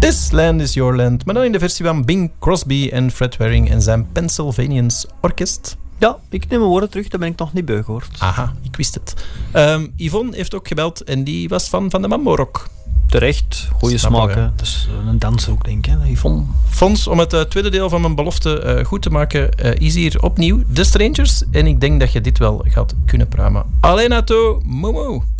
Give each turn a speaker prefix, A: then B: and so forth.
A: This Land is Your Land, maar dan in de versie van Bing Crosby en Fred Waring en zijn Pennsylvanians Orkest.
B: Ja, ik neem mijn woorden terug, daar ben ik nog niet beu gehoord.
A: Aha, ik wist het. Yvonne heeft ook gebeld en die was van de Mambo Rock.
B: Terecht, goede smaak. Hè. Dus een danser ook, denk ik. Yvonne.
A: Fons, om het tweede deel van mijn belofte goed te maken, is hier opnieuw The Strangers. En ik denk dat je dit wel gaat kunnen pruimen. Allenato, Momo.